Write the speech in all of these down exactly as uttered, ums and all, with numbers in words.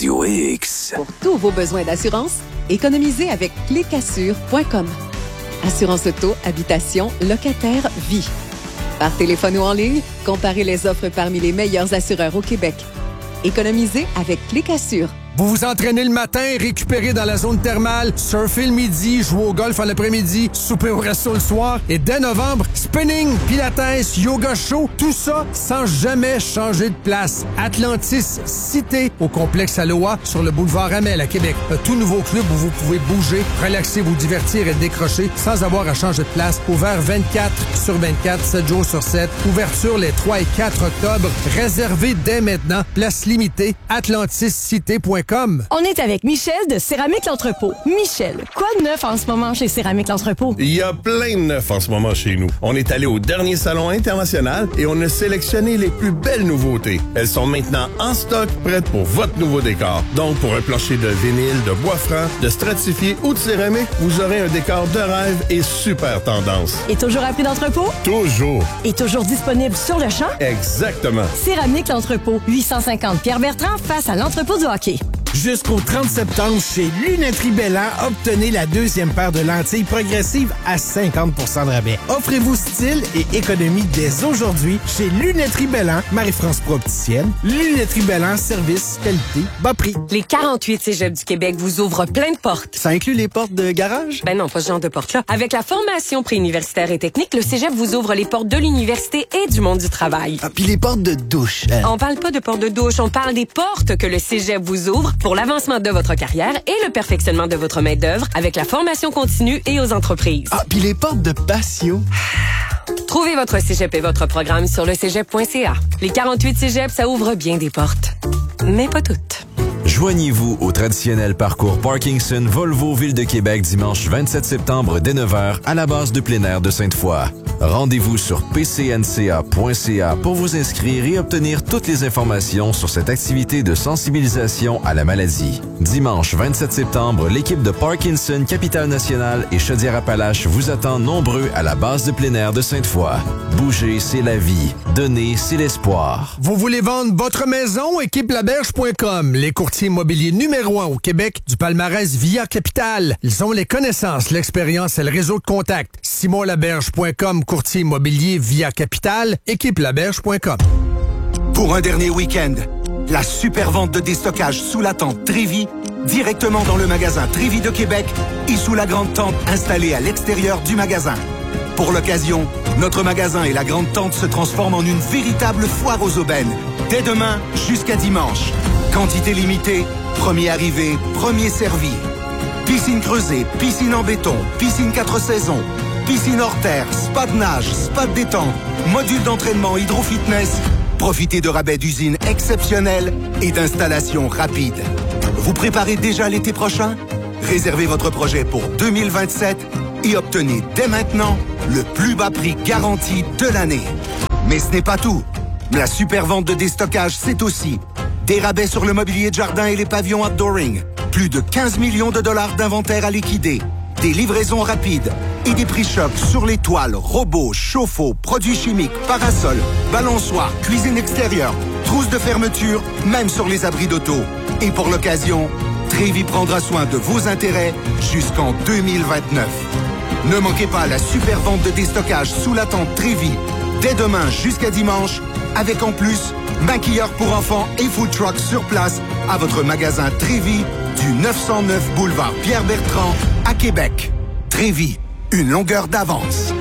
Radio X. Pour tous vos besoins d'assurance, économisez avec clic assure point com. Assurance auto, habitation, locataire, vie. Par téléphone ou en ligne, comparez les offres parmi les meilleurs assureurs au Québec. Économisez avec clic assure. Vous vous entraînez le matin, récupérez dans la zone thermale, surfez le midi, jouez au golf en l'après-midi, soupez au resto le soir et dès novembre, spinning, pilates, yoga show, tout ça sans jamais changer de place. Atlantis Cité au complexe Aloha sur le boulevard Amel à Québec. Un tout nouveau club où vous pouvez bouger, relaxer, vous divertir et décrocher sans avoir à changer de place. Ouvert vingt-quatre sur vingt-quatre, sept jours sur sept. Ouverture les trois et quatre octobre. Réservé dès maintenant. Place limitée. atlantis cité point com. On est avec Michel de Céramique L'Entrepôt. Michel, quoi de neuf en ce moment chez Céramique L'Entrepôt? Il y a plein de neuf en ce moment chez nous. On est allé au dernier salon international et on a sélectionné les plus belles nouveautés. Elles sont maintenant en stock, prêtes pour votre nouveau décor. Donc, pour un plancher de vinyle, de bois franc, de stratifié ou de céramique, vous aurez un décor de rêve et super tendance. Et toujours à prix d'entrepôt? Toujours. Et toujours disponible sur le champ? Exactement. Céramique L'Entrepôt, huit cent cinquante Pierre-Bertrand face à l'entrepôt du hockey. Jusqu'au trente septembre, chez Lunetterie Belland, obtenez la deuxième paire de lentilles progressives à cinquante pour cent de rabais. Offrez-vous style et économie dès aujourd'hui chez Lunetterie Belland, Marie-France Pro-Opticienne, Lunetterie Belland, service, qualité, bas prix. Les quarante-huit cégeps du Québec vous ouvrent plein de portes. Ça inclut les portes de garage? Ben non, pas ce genre de portes-là. Avec la formation préuniversitaire et technique, le cégep vous ouvre les portes de l'université et du monde du travail. Ah, puis les portes de douche. Hein? On parle pas de portes de douche, on parle des portes que le cégep vous ouvre pour l'avancement de votre carrière et le perfectionnement de votre main-d'œuvre avec la formation continue et aux entreprises. Ah, puis les portes de patio. Trouvez votre cégep et votre programme sur le cégep point c a. Les quarante-huit cégeps, ça ouvre bien des portes. Mais pas toutes. Joignez-vous au traditionnel parcours Parkinson Volvo Ville de Québec dimanche vingt-sept septembre dès neuf heures à la base de plein air de Sainte-Foy. Rendez-vous sur p c n c a point c a pour vous inscrire et obtenir toutes les informations sur cette activité de sensibilisation à la maladie. Dimanche vingt-sept septembre, l'équipe de Parkinson Capitale-Nationale et Chaudière-Appalaches vous attend nombreux à la base de plein air de Sainte-Foy. Bouger, c'est la vie. Donner, c'est l'espoir. Vous voulez vendre votre maison? équipe laberge point com, les courtiers immobiliers numéro un au Québec du palmarès Via Capital. Ils ont les connaissances, l'expérience et le réseau de contacts. simon laberge point com, courtier immobilier Via Capital, équipe laberge point com. Pour un dernier week-end, la super vente de déstockage sous la tente Trévi, directement dans le magasin Trévi de Québec et sous la grande tente installée à l'extérieur du magasin. Pour l'occasion, notre magasin et la grande tente se transforment en une véritable foire aux aubaines. Dès demain jusqu'à dimanche. Quantité limitée, premier arrivé, premier servi. Piscine creusée, piscine en béton, piscine quatre saisons, piscine hors terre, spa de nage, spa de détente, module d'entraînement hydro-fitness. Profitez de rabais d'usine exceptionnels et d'installations rapides. Vous préparez déjà l'été prochain? Réservez votre projet pour deux mille vingt-sept et obtenez dès maintenant le plus bas prix garanti de l'année. Mais ce n'est pas tout. La super vente de déstockage, c'est aussi des rabais sur le mobilier de jardin et les pavillons outdooring, plus de quinze millions de dollars d'inventaire à liquider, des livraisons rapides et des prix chocs sur les toiles, robots, chauffe-eau, produits chimiques, parasols, balançoires, cuisine extérieure, trousses de fermeture, même sur les abris d'auto. Et pour l'occasion, Trévi prendra soin de vos intérêts jusqu'en deux mille vingt-neuf. Ne manquez pas la super vente de déstockage sous la tente Trévi, dès demain jusqu'à dimanche, avec en plus maquilleurs pour enfants et food truck sur place à votre magasin Trévi du neuf cent neuf boulevard Pierre-Bertrand à Québec. Trévi, une longueur d'avance.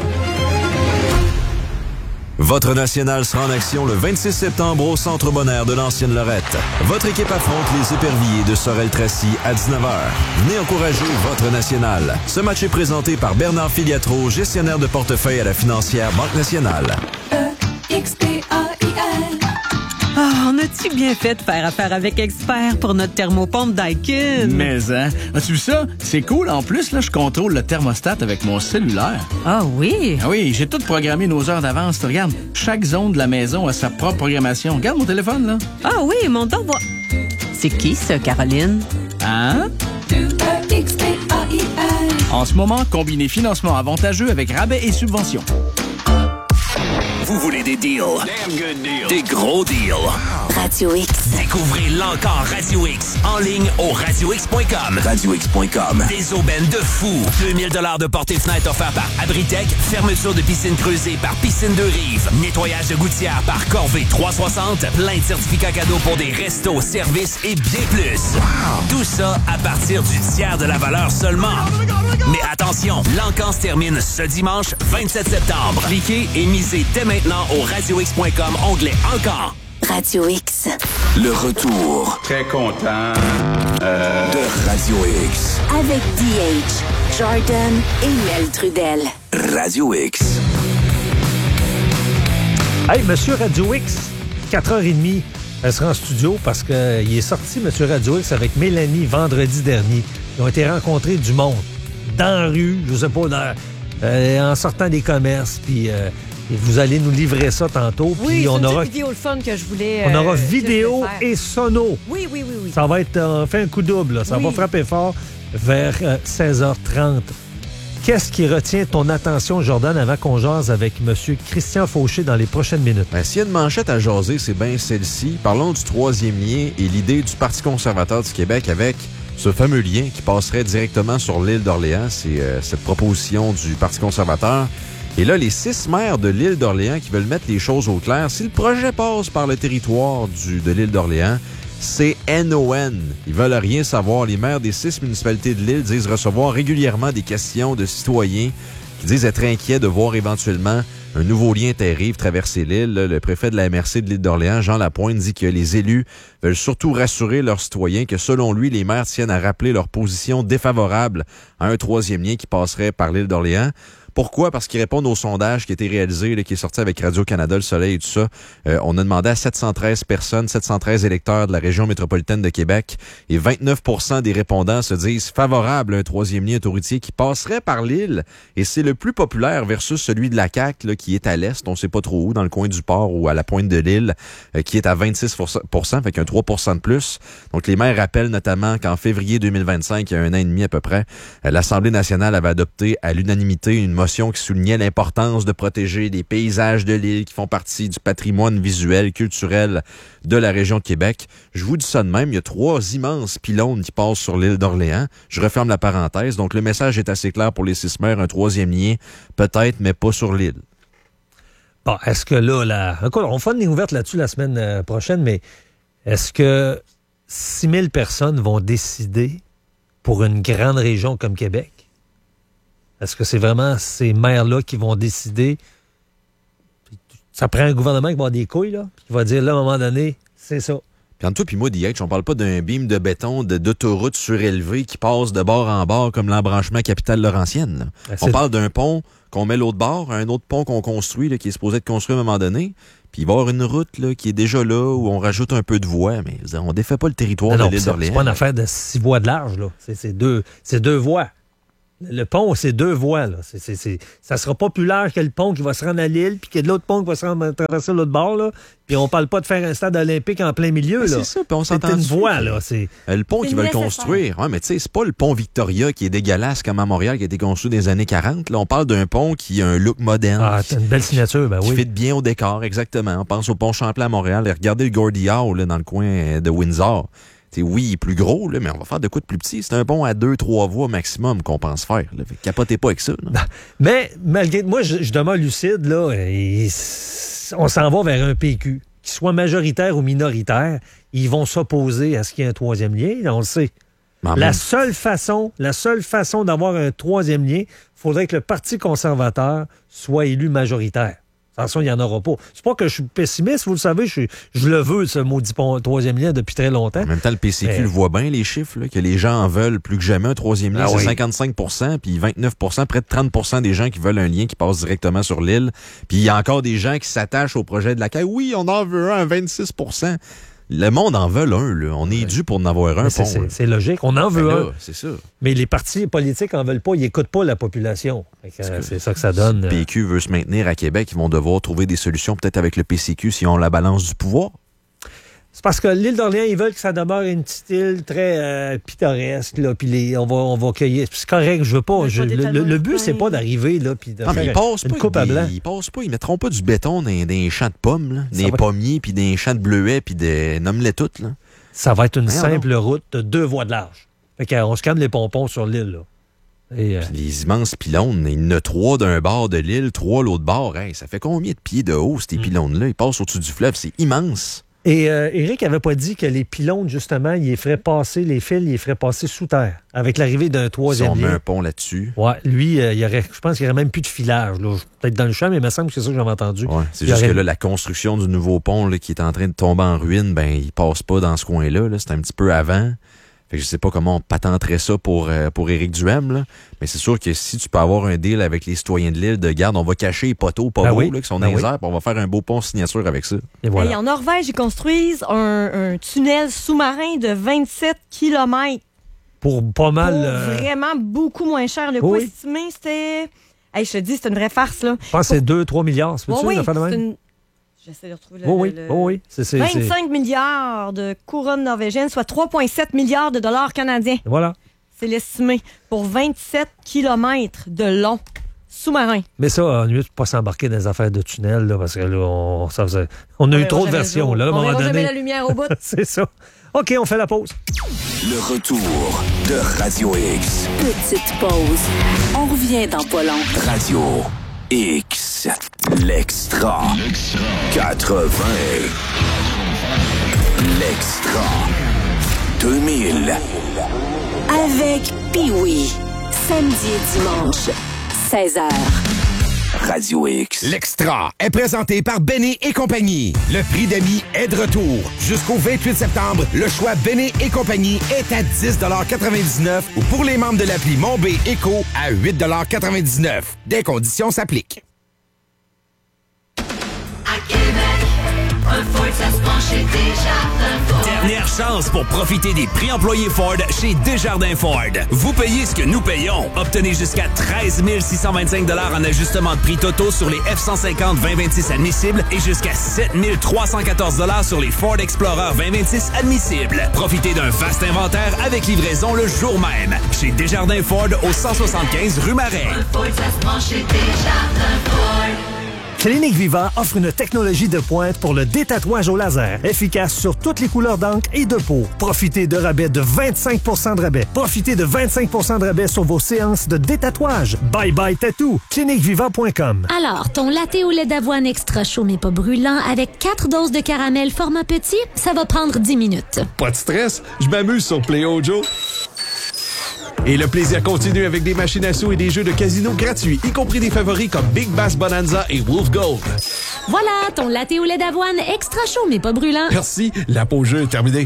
Votre national sera en action le vingt-six septembre au Centre Bonaire de l'Ancienne Lorette. Votre équipe affronte les éperviers de Sorel-Tracy à dix-neuf heures. Venez encourager votre national. Ce match est présenté par Bernard Filiatro, gestionnaire de portefeuille à la financière Banque Nationale. E X P A I L. Ah, on a-tu bien fait de faire affaire avec Expert pour notre thermopompe Daikin? Mais, hein? As-tu vu ça? C'est cool. En plus, là, je contrôle le thermostat avec mon cellulaire. Ah oui? Ah oui, j'ai tout programmé nos heures d'avance. Regarde, chaque zone de la maison a sa propre programmation. Regarde mon téléphone, là. Ah oui, mon don va... C'est qui, ça, Caroline? Hein? E X P A I L. En ce moment, combinez financement avantageux avec rabais et subventions. Vous voulez des deals? Damn good deals. Des gros deals. Radio X. Découvrez l'encore Radio X en ligne au radio x point com. radio x point com. Des aubaines de fou. deux mille dollars de portée fenêtre offert par Abritech. Fermeture de piscine creusée par Piscine Deux Rives. Nettoyage de gouttière par Corvée trois cent soixante. Plein de certificats cadeaux pour des restos, services et bien plus. Wow. Tout ça à partir du tiers de la valeur seulement. Mais attention, l'encan se termine ce dimanche vingt-sept septembre. Cliquez et misez dès maintenant au radio x point com, onglet Encan. Radio X. Le retour. Très content euh... de Radio X. Avec D H, Jordan et Mel Trudel. Radio X. Hey, Monsieur Radio X, quatre heures trente, elle sera en studio parce qu'il est sorti, Monsieur Radio X, avec Mélanie vendredi dernier. Ils ont été rencontrés du monde, dans la rue, je sais pas, dans, euh, en sortant des commerces, puis... Euh, Et vous allez nous livrer ça tantôt. Oui, puis c'est on une aura petite vidéo le fun que je voulais... On aura euh, vidéo et sono. Oui, oui, oui, oui. Ça va être... On fait un coup double. Là. Ça oui. va frapper fort vers euh, seize heures trente. Qu'est-ce qui retient ton attention, Jordan, avant qu'on jase avec M. Christian Fauché dans les prochaines minutes? Ben, s'il y a une manchette à jaser, c'est bien celle-ci. Parlons du troisième lien et l'idée du Parti conservateur du Québec avec ce fameux lien qui passerait directement sur l'île d'Orléans. C'est euh, cette proposition du Parti conservateur. Et là, les six maires de l'île d'Orléans qui veulent mettre les choses au clair, si le projet passe par le territoire du, de l'île d'Orléans, c'est N O N. Ils veulent rien savoir. Les maires des six municipalités de l'île disent recevoir régulièrement des questions de citoyens qui disent être inquiets de voir éventuellement un nouveau lien terre-rive traverser l'île. Le préfet de la M R C de l'île d'Orléans, Jean Lapointe, dit que les élus veulent surtout rassurer leurs citoyens que, selon lui, les maires tiennent à rappeler leur position défavorable à un troisième lien qui passerait par l'île d'Orléans. Pourquoi? Parce qu'ils répondent au sondage qui a été réalisé, là, qui est sorti avec Radio-Canada, Le Soleil et tout ça. Euh, on a demandé à sept cent treize personnes, sept cent treize électeurs de la région métropolitaine de Québec, et vingt-neuf pour cent des répondants se disent favorables à un troisième lien autoroutier qui passerait par l'île. Et c'est le plus populaire versus celui de la C A Q, là, qui est à l'est, on ne sait pas trop où, dans le coin du port ou à la pointe de l'île, euh, qui est à vingt-six pour cent, fait qu'un trois pour cent de plus. Donc les maires rappellent notamment qu'en février deux mille vingt-cinq, il y a un an et demi à peu près, euh, l'Assemblée nationale avait adopté à l'unanimité une motion qui soulignait l'importance de protéger les paysages de l'île qui font partie du patrimoine visuel, culturel de la région de Québec. Je vous dis ça de même, il y a trois immenses pylônes qui passent sur l'île d'Orléans. Je referme la parenthèse. Donc le message est assez clair pour les six maires. Un troisième lien, peut-être, mais pas sur l'île. Bon, est-ce que là, là... Écoute, on fera une ligne ouverte là-dessus la semaine euh, prochaine, mais est-ce que six mille personnes vont décider pour une grande région comme Québec? Est-ce que c'est vraiment ces maires-là qui vont décider? Ça prend un gouvernement qui va avoir des couilles, là, qui va dire, là, à un moment donné, c'est ça. Puis entre toi puis moi, D H, on parle pas d'un beam de béton de, d'autoroute surélevée qui passe de bord en bord comme l'embranchement Capitale-Laurentienne. Ben, on parle d'un pont qu'on met l'autre bord, un autre pont qu'on construit, là, qui est supposé être construit à un moment donné. Puis il va y avoir une route là, qui est déjà là, où on rajoute un peu de voies, mais on défait pas le territoire non, de l'île d'Orléans. C'est pas une affaire de six voies de large, là. C'est, c'est, deux, c'est deux voies. Le pont, c'est deux voies. Là. C'est, c'est, c'est, ça sera pas plus large que le pont qui va se rendre à l'île, puis qu'il y a de l'autre pont qui va se rendre à traverser l'autre bord. Là. Puis on parle pas de faire un stade olympique en plein milieu. Là. C'est ça, puis on s'entend. C'est une voie. Là. C'est... Le pont qu'ils veulent construire. Ouais, mais tu sais, c'est pas le pont Victoria qui est dégueulasse comme à Montréal, qui a été construit dans les années quarante. Là, on parle d'un pont qui a un look moderne. Ah, c'est une belle signature, ben oui. Qui fit bien au décor, exactement. On pense au pont Champlain à Montréal. Et regardez le Gordie Howe là, dans le coin de Windsor. T'sais, oui, il est plus gros, là, mais on va faire de quoi de plus petit. C'est un pont à deux, trois voies maximum qu'on pense faire. Là. Capotez pas avec ça. Là. Mais malgré moi, je, je demeure lucide. Là, et on s'en va vers un P Q. Qu'il soit majoritaire ou minoritaire, ils vont s'opposer à ce qu'il y ait un troisième lien. Là, on le sait. Maman. La seule façon, la seule façon d'avoir un troisième lien, il faudrait que le Parti conservateur soit élu majoritaire. De toute façon, il n'y en aura pas. C'est pas que je suis pessimiste, vous le savez, je, je le veux, ce maudit troisième lien, depuis très longtemps. En même temps, le P C Q Mais... le voit bien, les chiffres, là, que les gens en veulent plus que jamais un troisième lien. Ah, c'est oui. cinquante-cinq pour cent, puis vingt-neuf pour cent, près de trente pour cent des gens qui veulent un lien qui passe directement sur l'île. Puis il y a encore des gens qui s'attachent au projet de la C A Q. Oui, on en veut un à vingt-six pour cent. Le monde en veut un, là. On est dû pour en avoir un. C'est, c'est, c'est logique. On en veut ben là, un. C'est ça. Mais les partis politiques en veulent pas. Ils n'écoutent pas la population. Que, c'est, c'est ça que ça donne. Si le P Q veut se maintenir à Québec, ils vont devoir trouver des solutions, peut-être avec le P C Q, si on la balance du pouvoir. C'est parce que l'île d'Orléans, ils veulent que ça demeure une petite île très euh, pittoresque, là, puis les, on va, on va cueillir. C'est correct, je veux pas. Je, le, le, le but, c'est pas d'arriver, là, puis de non, faire mais ils passent une pas coupe à blanc. Ils passent pas, ils mettront pas du béton dans, dans les champs de pommes, là, des va... pommiers, puis des champs de bleuets, puis des... nomme-les toutes, là. Ça va être une Voyons simple donc. route de deux voies de large. Fait qu'on se calme les pompons sur l'île, là. Et, euh... les immenses pylônes, il y en a trois d'un bord de l'île, trois l'autre bord. Hey, ça fait combien de pieds de haut, ces mm. pylônes-là? Ils passent au-dessus du fleuve, c'est immense. Et euh, Éric avait pas dit que les pylônes, justement, ils les feraient passer, les fils, ils les feraient passer sous terre, avec l'arrivée d'un troisième lien. Si on met un pont là-dessus. Ouais, lui, euh, il y aurait, je pense qu'il n'y aurait même plus de filage, là. Peut-être dans le champ, mais il me semble que c'est ça que j'avais entendu. Ouais, c'est il juste aurait... que là, la construction du nouveau pont là, qui est en train de tomber en ruine, ben, il passe pas dans ce coin-là, là. C'est un petit peu avant. Fait que je sais pas comment on patenterait ça pour, euh, pour Éric Duhem, là. Mais c'est sûr que si tu peux avoir un deal avec les citoyens de l'île, de garde, on va cacher les poteaux pas ben beaux, oui. là, qui sont ben dans les oui. airs, puis on va faire un beau pont signature avec ça. Et voilà. Et en Norvège, ils construisent un, un tunnel sous-marin de vingt-sept kilomètres. Pour pas mal... Pour euh... vraiment beaucoup moins cher. Le coût oui. estimé, c'était... Hey, je te dis, c'est une vraie farce, là. Je pense que c'est deux à trois milliards, c'est oh, oui, la fin de même? une... J'essaie de retrouver le... Oh oui, le... oh oui. C'est, c'est, vingt-cinq c'est... milliards de couronnes norvégiennes, soit trois virgule sept milliards de dollars canadiens. Voilà. C'est l'estimé pour vingt-sept kilomètres de long sous-marin. Mais ça, on ne peut pas s'embarquer dans les affaires de tunnel, là, parce que là, on, ça faisait... on a on eu trop de versions. Là, à un moment donné. Jamais la lumière au bout. C'est ça. OK, on fait la pause. Le retour de Radio X. Petite pause. On revient dans pas long. Radio X. L'extra. quatre-vingts. L'extra. deux mille. Avec Pee-Wee. Samedi et dimanche, seize heures. Radio X. L'extra est présenté par Béné et compagnie. Le prix d'amis est de retour. Jusqu'au vingt-huit septembre, le choix Béné et compagnie est à dix quatre-vingt-dix-neuf ou pour les membres de l'appli Mon B Éco à huit quatre-vingt-dix-neuf. Des conditions s'appliquent. À Québec, un Ford, ça se penche chez Desjardins Ford. Dernière chance pour profiter des prix employés Ford chez Desjardins Ford. Vous payez ce que nous payons. Obtenez jusqu'à treize mille six cent vingt-cinq dollars en ajustement de prix totaux sur les F cent cinquante vingt vingt-six admissibles et jusqu'à sept mille trois cent quatorze dollars sur les Ford Explorer vingt vingt-six admissibles. Profitez d'un vaste inventaire avec livraison le jour même. Chez Desjardins Ford au cent soixante-quinze rue Marais. Un Ford, ça se penche chez Desjardins Ford. Clinique Viva offre une technologie de pointe pour le détatouage au laser, efficace sur toutes les couleurs d'encre et de peau. Profitez de rabais de vingt-cinq pour cent de rabais. Profitez de vingt-cinq pour cent de rabais sur vos séances de détatouage. Bye bye tatou. clinique viva point com. Alors, ton latte au lait d'avoine extra chaud mais pas brûlant avec quatre doses de caramel format petit, ça va prendre dix minutes. Pas de stress, je m'amuse sur Play Ojo. Et le plaisir continue avec des machines à sous et des jeux de casino gratuits, y compris des favoris comme Big Bass Bonanza et Wolf Gold. Voilà, ton latte au lait d'avoine extra chaud mais pas brûlant. Merci, la pause jeu est terminée.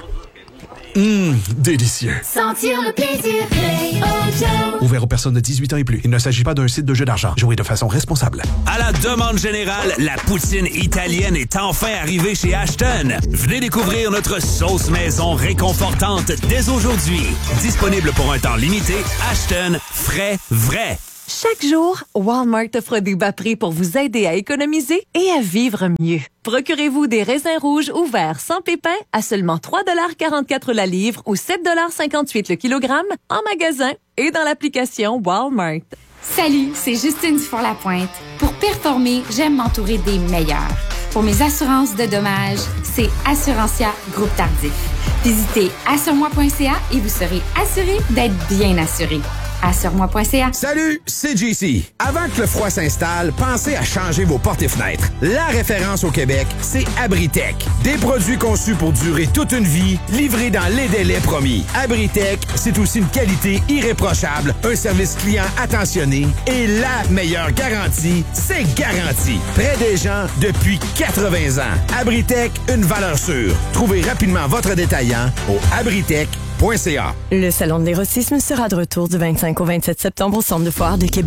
Hum, délicieux. Sentir le plaisir, Play Ojo. Ouvert aux personnes de dix-huit ans et plus. Il ne s'agit pas d'un site de jeu d'argent. Jouez de façon responsable. À la demande générale, la poutine italienne est enfin arrivée chez Ashton. Venez découvrir notre sauce maison réconfortante dès aujourd'hui. Disponible pour un temps limité, Ashton, frais, vrai. Chaque jour, Walmart offre des bas prix pour vous aider à économiser et à vivre mieux. Procurez-vous des raisins rouges ou verts sans pépins à seulement trois dollars quarante-quatre la livre ou sept dollars cinquante-huit le kilogramme en magasin et dans l'application Walmart. Salut, c'est Justine Dufour-Lapointe. Pour performer, j'aime m'entourer des meilleurs. Pour mes assurances de dommages, c'est Assurantia Groupe Tardif. Visitez assure-moi point c a et vous serez assuré d'être bien assuré. assure-moi point c a. Salut, c'est J C. Avant que le froid s'installe, pensez à changer vos portes et fenêtres. La référence au Québec, c'est Abritech. Des produits conçus pour durer toute une vie, livrés dans les délais promis. Abritech, c'est aussi une qualité irréprochable, un service client attentionné et la meilleure garantie, c'est garanti. Près des gens depuis quatre-vingts ans. Abritech, une valeur sûre. Trouvez rapidement votre détaillant au abritech point c a. Le Salon de l'érotisme sera de retour du vingt-cinq au vingt-sept septembre au Centre de foire de Québec.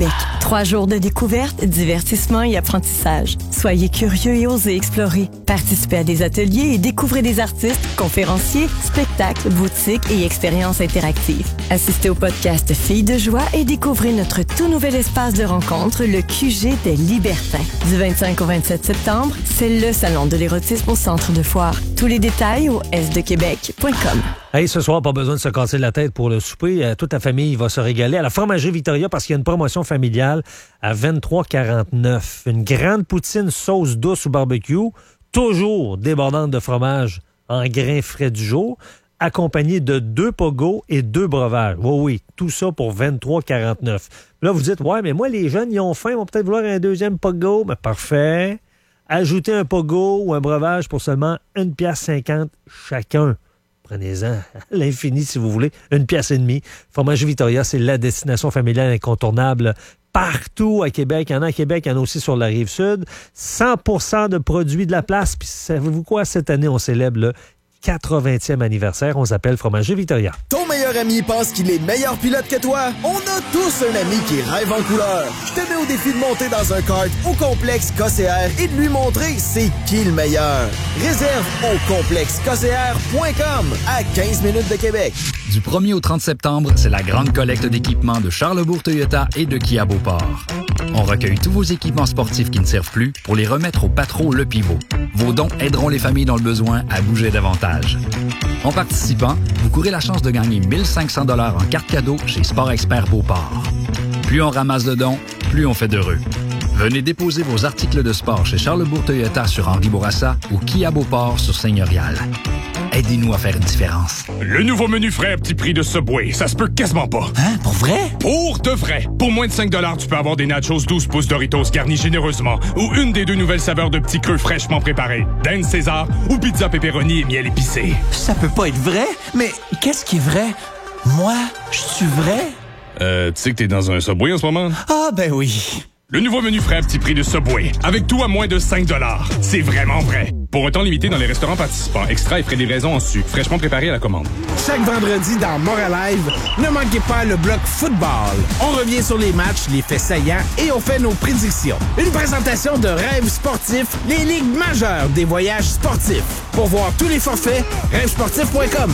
Trois jours de découverte, divertissement et apprentissage. Soyez curieux et osez explorer. Participez à des ateliers et découvrez des artistes, conférenciers, spectacles, boutiques et expériences interactives. Assistez au podcast Filles de joie et découvrez notre tout nouvel espace de rencontre, le Q G des Libertins. Du vingt-cinq au vingt-sept septembre, c'est le salon de l'érotisme au centre de foire. Tous les détails au s de québec point com. Hey, ce soir, pas besoin de se casser la tête pour le souper. Euh, toute la famille va se régaler à la Fromagerie Victoria parce qu'il y a une promotion familiale à vingt-trois quarante-neuf. Une grande poutine sauce douce ou barbecue, toujours débordante de fromage en grains frais du jour, accompagnée de deux pogos et deux breuvages. Oui, oui, tout ça pour vingt-trois quarante-neuf. Là, vous dites, ouais, mais moi, les jeunes, ils ont faim, ils vont peut-être vouloir un deuxième pogo. Mais parfait. Ajoutez un pogo ou un breuvage pour seulement une pièce cinquante chacun. Prenez-en à l'infini si vous voulez. Une pièce et demie. Fromagerie Victoria, c'est la destination familiale incontournable partout à Québec. Il y en a à Québec, il y en a aussi sur la Rive-Sud. cent pour cent de produits de la place. Puis savez-vous quoi? Cette année, on célèbre le quatre-vingtième anniversaire. On s'appelle Fromagerie Victoria. Ton meilleur ami pense qu'il est meilleur pilote que toi? On a tous un ami qui rêve en couleur. Je te mets au défi de monter dans un kart au complexe K C R et de lui montrer c'est qui le meilleur. Réserve au complexe k c r point com à quinze minutes de Québec. Du premier au trente septembre, c'est la grande collecte d'équipements de Charlebourg Toyota et de Kia Beauport. On recueille tous vos équipements sportifs qui ne servent plus pour les remettre au Patro Le Pivot. Vos dons aideront les familles dans le besoin à bouger davantage. En participant, vous courez la chance de gagner mille cinq cents dollars en carte cadeau chez Sport Expert Beauport. Plus on ramasse de dons, plus on fait d'heureux. Venez déposer vos articles de sport chez Charlebourg Toyota sur Henri Bourassa ou Kia Beauport sur Seigneurial. Aidez-nous à faire une différence. Le nouveau menu frais à petit prix de Subway, ça se peut quasiment pas. Hein? Pour vrai? Pour de vrai. Pour moins de cinq dollars, tu peux avoir des nachos douze pouces Doritos garnis généreusement ou une des deux nouvelles saveurs de petits creux fraîchement préparés. Dinde César ou pizza pepperoni et miel épicé. Ça peut pas être vrai, mais qu'est-ce qui est vrai? Moi, je suis vrai? Euh, tu sais que t'es dans un Subway en ce moment? Ah, ben oui. Le nouveau menu frais à petit prix de Subway. Avec tout à moins de cinq dollars. C'est vraiment vrai. Pour un temps limité dans les restaurants participants. Extra et frais de livraison en su. Fraîchement préparé à la commande. Chaque vendredi dans Moralive, ne manquez pas le bloc football. On revient sur les matchs, les faits saillants et on fait nos prédictions. Une présentation de Rêves sportifs, les ligues majeures des voyages sportifs. Pour voir tous les forfaits, rêves sportifs point com.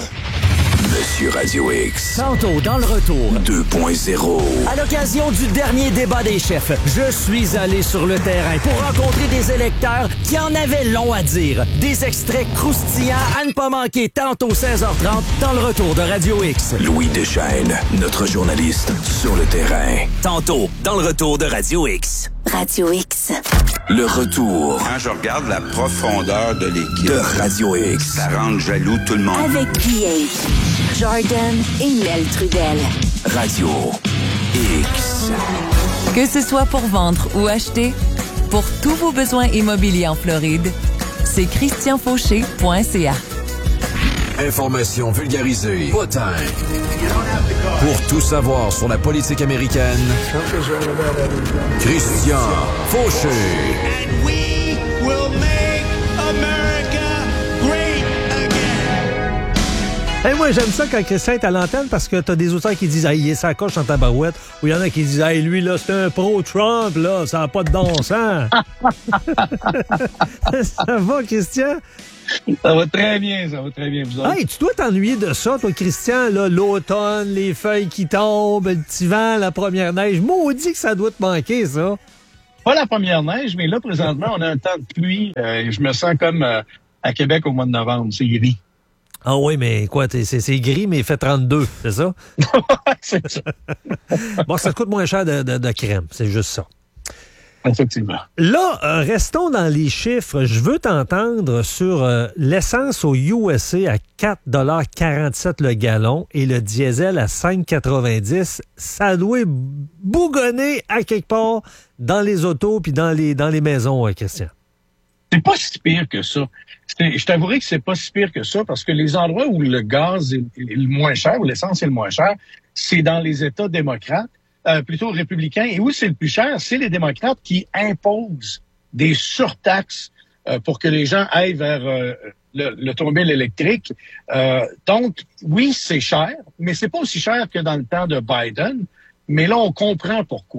Monsieur Radio X. Tantôt dans le retour. deux point zéro. À l'occasion du dernier débat des chefs, je suis allé sur le terrain pour rencontrer des électeurs qui en avaient long à dire. Des extraits croustillants à ne pas manquer tantôt seize heures trente dans le retour de Radio X. Louis Deschaînes, notre journaliste sur le terrain. Tantôt dans le retour de Radio X. Radio X. Le retour. Quand je regarde la profondeur de l'équipe de Radio X, ça rend jaloux tout le monde. Avec P H, Jordan et Mel Trudel. Radio X. Que ce soit pour vendre ou acheter, pour tous vos besoins immobiliers en Floride, c'est christian fauché point c a. Information vulgarisée, pas time. Pour tout savoir sur la politique américaine, Christian Fauché. And we will make America great again. Hey, moi, j'aime ça quand Christian est à l'antenne parce que t'as des auteurs qui disent « Hey, il est sa coche en tabarouette » ou il y en a qui disent « Hey, lui, là, c'est un pro-Trump, là, ça n'a pas de don sens. » Ça va, Christian? Ça va très bien, ça va très bien. Vous autres? Hey, tu dois t'ennuyer de ça, toi, Christian, là, l'automne, les feuilles qui tombent, le petit vent, la première neige. Maudit que ça doit te manquer, ça. Pas la première neige, mais là, présentement, on a un temps de pluie. Euh, je me sens comme euh, à Québec au mois de novembre. C'est gris. Ah oui, mais quoi, c'est, c'est gris, mais il fait trente-deux, c'est ça? C'est ça. Bon, ça te coûte moins cher de, de, de crème, c'est juste ça. Effectivement. Là, euh, restons dans les chiffres. Je veux t'entendre sur euh, l'essence au U S A à quatre dollars quarante-sept le gallon et le diesel à cinq quatre-vingt-dix. Ça doit bougonner à quelque part dans les autos puis dans les, dans les maisons, hein, Christian. C'est pas si pire que ça. C'est, je t'avouerai que c'est pas si pire que ça parce que les endroits où le gaz est, est le moins cher, où l'essence est le moins cher, c'est dans les États démocrates. Euh, plutôt républicains. Et où c'est le plus cher, c'est les démocrates qui imposent des surtaxes euh, pour que les gens aillent vers euh, le, l'automobile électrique. Euh, donc, oui, c'est cher, mais c'est pas aussi cher que dans le temps de Biden. Mais là, on comprend pourquoi.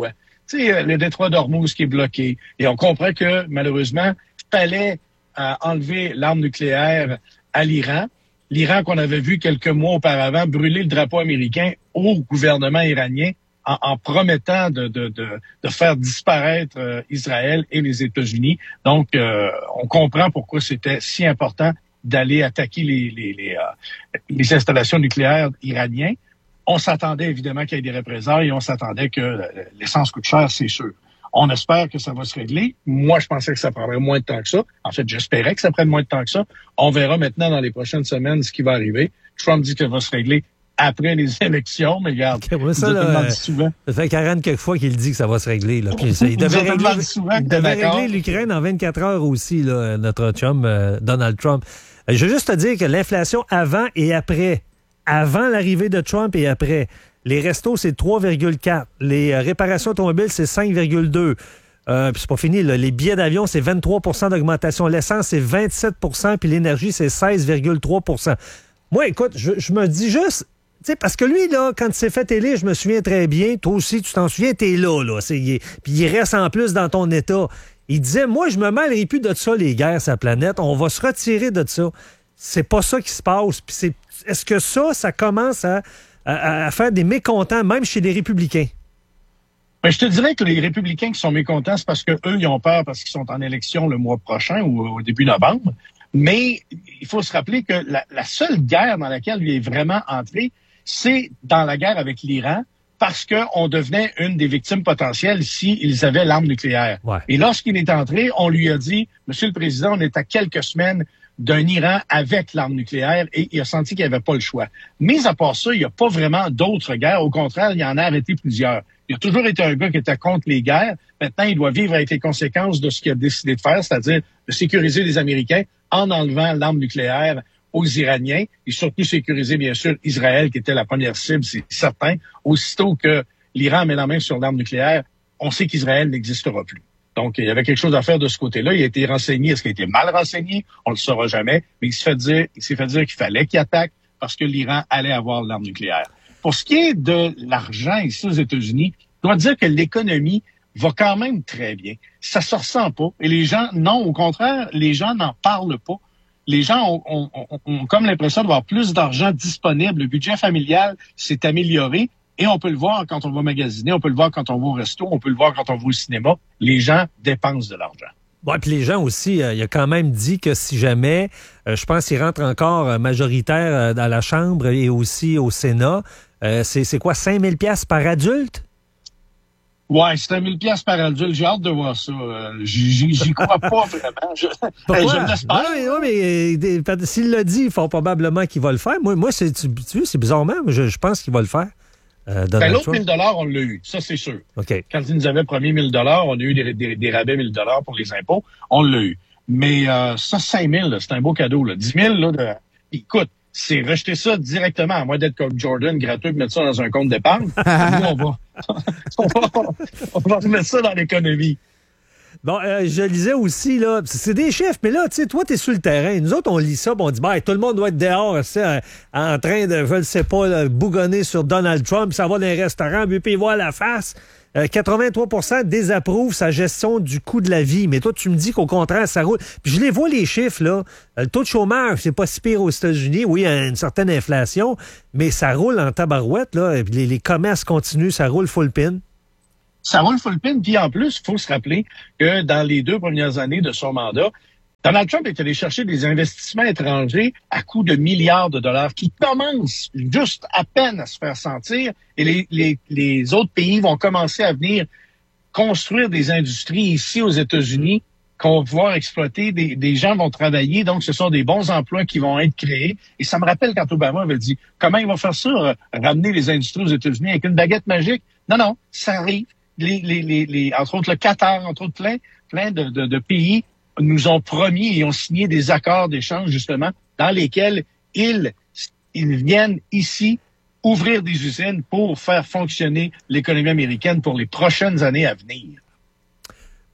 Tu sais, le détroit d'Ormuz qui est bloqué. Et on comprend que, malheureusement, il fallait euh, enlever l'arme nucléaire à l'Iran. L'Iran qu'on avait vu quelques mois auparavant brûler le drapeau américain au gouvernement iranien en, en promettant de, de, de, de faire disparaître euh, Israël et les États-Unis. Donc, euh, on comprend pourquoi c'était si important d'aller attaquer les, les, les, euh, les installations nucléaires iraniennes. On s'attendait évidemment qu'il y ait des représailles et on s'attendait que l'essence coûte cher, c'est sûr. On espère que ça va se régler. Moi, je pensais que ça prendrait moins de temps que ça. En fait, j'espérais que ça prenne moins de temps que ça. On verra maintenant dans les prochaines semaines ce qui va arriver. Trump dit que ça va se régler après les élections, mais regarde, okay, ouais, ça, là, euh, souvent. Ça fait quarante quelques fois qu'il dit que ça va se régler. Là. Puis, ça, il devait régler, souvent il devait régler l'Ukraine en vingt-quatre heures aussi, là, notre chum euh, Donald Trump. Euh, je veux juste te dire que l'inflation avant et après, avant l'arrivée de Trump et après, les restos, c'est trois virgule quatre. Les euh, réparations automobiles, c'est cinq virgule deux. Euh, puis c'est pas fini, là. Les billets d'avion, c'est vingt-trois pour cent d'augmentation. L'essence, c'est vingt-sept pour cent. Puis l'énergie, c'est seize virgule trois pour cent. Moi, écoute, je, je me dis juste... Tu sais, parce que lui, là, quand il s'est fait élire, je me souviens très bien, toi aussi, tu t'en souviens, t'es là, là. C'est, il, puis il reste en plus dans ton état. Il disait, moi, je me mêlerai plus de ça, les guerres, sa planète. On va se retirer de ça. C'est pas ça qui se passe. Puis c'est, est-ce que ça, ça commence à... À, à faire des mécontents, même chez les républicains? Ben, je te dirais que les républicains qui sont mécontents, c'est parce qu'eux, ils ont peur parce qu'ils sont en élection le mois prochain ou au début novembre. Mais il faut se rappeler que la, la seule guerre dans laquelle il est vraiment entré, c'est dans la guerre avec l'Iran parce qu'on devenait une des victimes potentielles s'ils avaient l'arme nucléaire. Ouais. Et lorsqu'il est entré, on lui a dit, Monsieur le Président, on est à quelques semaines d'un Iran avec l'arme nucléaire et il a senti qu'il n'y avait pas le choix. Mais à part ça, il n'y a pas vraiment d'autres guerres. Au contraire, il en a arrêté plusieurs. Il a toujours été un gars qui était contre les guerres. Maintenant, il doit vivre avec les conséquences de ce qu'il a décidé de faire, c'est-à-dire de sécuriser les Américains en enlevant l'arme nucléaire aux Iraniens et surtout sécuriser, bien sûr, Israël, qui était la première cible, c'est certain. Aussitôt que l'Iran met la main sur l'arme nucléaire, on sait qu'Israël n'existera plus. Donc, il y avait quelque chose à faire de ce côté-là. Il a été renseigné. Est-ce qu'il a été mal renseigné? On ne le saura jamais. Mais il s'est fait dire, il s'est fait dire qu'il fallait qu'il attaque parce que l'Iran allait avoir l'arme nucléaire. Pour ce qui est de l'argent ici aux États-Unis, je dois dire que l'économie va quand même très bien. Ça se ressent pas. Et les gens, non, au contraire, les gens n'en parlent pas. Les gens ont, ont, ont, ont comme l'impression d'avoir plus d'argent disponible. Le budget familial s'est amélioré. Et on peut le voir quand on va magasiner, on peut le voir quand on va au resto, on peut le voir quand on va au cinéma. Les gens dépensent de l'argent. Oui, puis les gens aussi, euh, il a quand même dit que si jamais, euh, je pense qu'il rentre encore euh, majoritaire euh, dans la Chambre et aussi au Sénat, euh, c'est, c'est quoi, cinq mille dollars par adulte? Ouais, c'est un mille dollars par adulte. J'ai hâte de voir ça. Euh, j'y, j'y crois pas vraiment. Je, Pourquoi? je l'espère. Oui, mais, mais euh, s'il l'a dit, il faut probablement qu'il va le faire. Moi, moi c'est, tu, tu, c'est bizarrement, je, je pense qu'il va le faire. Euh, ben, l'autre mille dollars, on l'a eu. Ça, c'est sûr. Okay. Quand ils nous avaient promis mille dollars, on a eu des, des, des rabais mille dollars pour les impôts. On l'a eu. Mais euh, ça, cinq mille, c'est un beau cadeau. Là. dix mille, là, de... écoute, c'est rejeter ça directement, à moins d'être comme Jordan, gratuit, mettre ça dans un compte d'épargne. Nous, on va, on va, on va remettre ça dans l'économie. Bon, euh, je lisais aussi, là, c'est des chiffres, mais là, tu sais, toi, t'es sur le terrain. Nous autres, on lit ça, puis on dit, ben, tout le monde doit être dehors, euh, en train de, je ne sais pas, là, bougonner sur Donald Trump, ça va dans les restaurants, puis il voit la face. Euh, quatre-vingt-trois pour cent désapprouvent sa gestion du coût de la vie. Mais toi, tu me dis qu'au contraire, ça roule. Puis je les vois, les chiffres, là. Le taux de chômage, c'est pas si pire aux États-Unis. Oui, il y a une certaine inflation, mais ça roule en tabarouette, là. Et puis les, les commerces continuent, ça roule full pin. Ça roule full pin. Puis en plus, il faut se rappeler que dans les deux premières années de son mandat, Donald Trump est allé chercher des investissements étrangers à coût de milliards de dollars qui commencent juste à peine à se faire sentir et les, les, les autres pays vont commencer à venir construire des industries ici aux États-Unis qu'on va pouvoir exploiter. Des, des gens vont travailler, donc ce sont des bons emplois qui vont être créés. Et ça me rappelle quand Obama avait dit comment il va faire ça, ramener les industries aux États-Unis avec une baguette magique. Non, non, ça arrive. Les, les, les, les, entre autres le Qatar, entre autres plein, plein de, de, de pays nous ont promis et ont signé des accords d'échange, justement, dans lesquels ils, ils viennent ici ouvrir des usines pour faire fonctionner l'économie américaine pour les prochaines années à venir.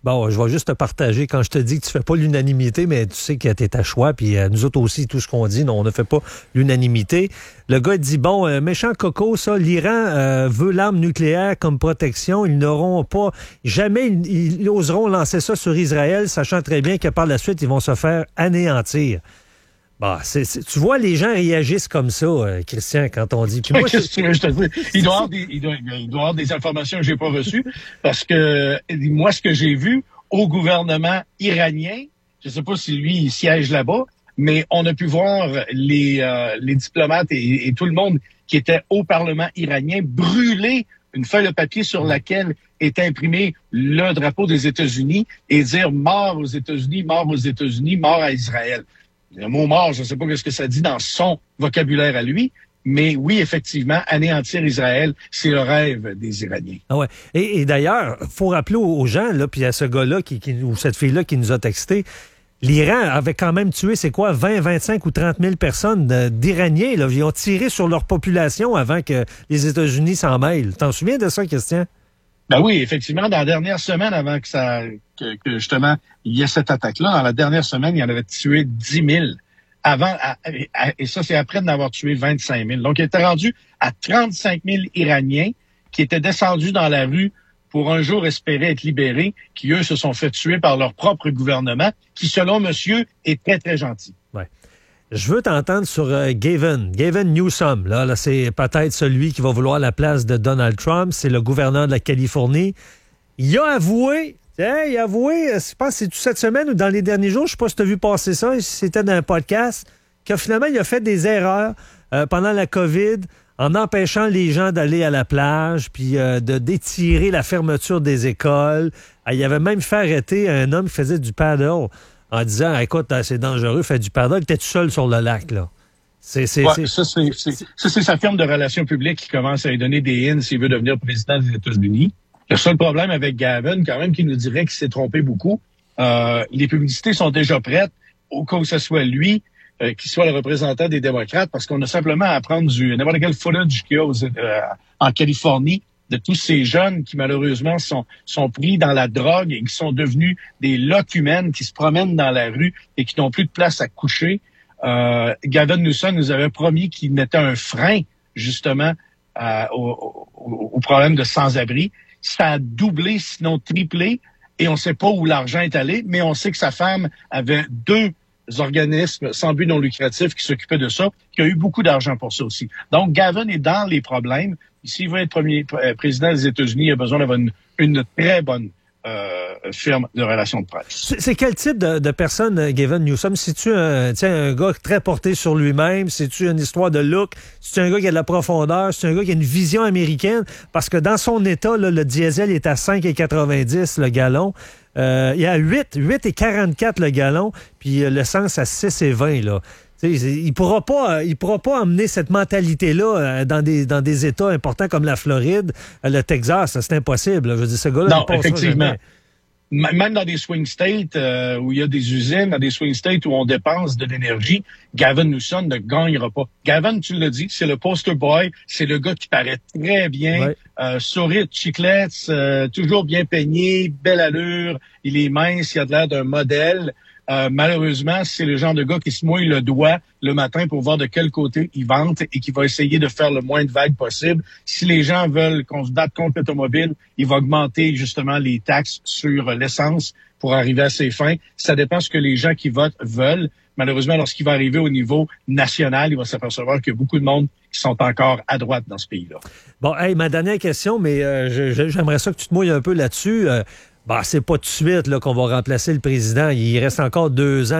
Bon, je vais juste te partager quand je te dis que tu fais pas l'unanimité, mais tu sais que t'es à choix, puis euh, nous autres aussi, tout ce qu'on dit, non, on ne fait pas l'unanimité. Le gars dit, bon, euh, méchant coco, ça, l'Iran euh, veut l'arme nucléaire comme protection. Ils n'auront pas, jamais ils, ils oseront lancer ça sur Israël, sachant très bien que par la suite, ils vont se faire anéantir. Bah, c'est, c'est, tu vois, les gens réagissent comme ça, euh, Christian, quand on dit... Puis moi, Qu'est-ce que tu veux, je te dis? Il doit y avoir des, il doit, il doit y avoir des informations que j'ai pas reçues, parce que moi, ce que j'ai vu au gouvernement iranien, je sais pas si lui, il siège là-bas, mais on a pu voir les, euh, les diplomates et, et tout le monde qui était au Parlement iranien brûler une feuille de papier sur laquelle est imprimé le drapeau des États-Unis et dire « mort aux États-Unis, mort aux États-Unis, mort à Israël ». Le mot mort, je ne sais pas ce que ça dit dans son vocabulaire à lui, mais oui, effectivement, anéantir Israël, c'est le rêve des Iraniens. Ah ouais. Et, et d'ailleurs, il faut rappeler aux gens, là, puis à ce gars-là qui, qui, ou cette fille-là qui nous a texté, l'Iran avait quand même tué, c'est quoi, vingt, vingt-cinq ou trente mille personnes de, d'Iraniens. Là. Ils ont tiré sur leur population avant que les États-Unis s'en mêlent. T'en souviens de ça, Christian? Ben oui, effectivement, dans la dernière semaine, avant que ça, que, que justement, il y ait cette attaque-là, dans la dernière semaine, il y en avait tué dix mille. Avant, à, à, et ça, c'est après d'en avoir tué vingt-cinq mille. Donc, il était rendu à trente-cinq mille Iraniens qui étaient descendus dans la rue pour un jour espérer être libérés, qui, eux, se sont fait tuer par leur propre gouvernement, qui, selon monsieur, est très, très gentil. Ouais. Je veux t'entendre sur euh, Gavin, Gavin Newsom. Là, là, c'est peut-être celui qui va vouloir la place de Donald Trump. C'est le gouverneur de la Californie. Il a avoué, hein, il a avoué, je pense que c'est cette semaine ou dans les derniers jours, je ne sais pas si tu as vu passer ça, c'était dans un podcast, que finalement, il a fait des erreurs euh, pendant la COVID en empêchant les gens d'aller à la plage, puis euh, de d'étirer la fermeture des écoles. Euh, il avait même fait arrêter un homme qui faisait du paddle en disant, écoute, c'est dangereux, fais du paddle, t'es tout seul sur le lac, là. C'est, c'est, ouais, c'est... Ça, c'est, c'est, ça, c'est sa firme de relations publiques qui commence à lui donner des hints s'il veut devenir président des États-Unis. Le seul problème avec Gavin, quand même, qui nous dirait qu'il s'est trompé beaucoup, euh, les publicités sont déjà prêtes, au cas où ce soit lui, euh, qui soit le représentant des démocrates, parce qu'on a simplement à prendre du n'importe quel footage qu'il y a aux, euh, en Californie, de tous ces jeunes qui, malheureusement, sont, sont pris dans la drogue et qui sont devenus des locumènes qui se promènent dans la rue et qui n'ont plus de place à coucher. Euh, Gavin Newsom nous avait promis qu'il mettait un frein, justement, euh, au, au, au problème de sans-abri. Ça a doublé, sinon triplé, et on ne sait pas où l'argent est allé, mais on sait que sa femme avait deux organismes sans but non lucratif qui s'occupaient de ça, qui a eu beaucoup d'argent pour ça aussi. Donc, Gavin est dans les problèmes. S'il veut être premier euh, président des États-Unis, il a besoin d'avoir une, une très bonne euh, firme de relations de presse. C'est, c'est quel type de, de personne, Gavin Newsom? C'est-tu un, un gars très porté sur lui-même? C'est-tu une histoire de look? C'est-tu un gars qui a de la profondeur? C'est un gars qui a une vision américaine? Parce que dans son état, là, le diesel est à cinq virgule quatre-vingt-dix le gallon. Euh, il y a huit, huit virgule quarante-quatre le gallon, puis euh, l'essence à six virgule vingt, là. Il pourra pas, il pourra pas emmener cette mentalité-là dans des, dans des États importants comme la Floride, le Texas, c'est impossible. Je veux dire, ce gars-là, non, effectivement. Même dans des swing states euh, où il y a des usines, dans des swing states où on dépense de l'énergie, Gavin Newsom ne gagnera pas. Gavin, tu l'as dit, c'est le poster boy, c'est le gars qui paraît très bien, ouais. euh, sourire, chiclettes, euh, toujours bien peigné, belle allure, il est mince, il a de l'air d'un modèle. Euh, malheureusement, c'est le genre de gars qui se mouille le doigt le matin pour voir de quel côté il vente et qui va essayer de faire le moins de vagues possible. Si les gens veulent qu'on se batte contre l'automobile, il va augmenter justement les taxes sur l'essence pour arriver à ses fins. Ça dépend de ce que les gens qui votent veulent. Malheureusement, lorsqu'il va arriver au niveau national, il va s'apercevoir qu'il y a beaucoup de monde qui sont encore à droite dans ce pays-là. Bon, hey, ma dernière question, mais euh, je, j'aimerais ça que tu te mouilles un peu là-dessus. Euh, bah, c'est pas tout de suite là, qu'on va remplacer le président. Il reste encore deux ans.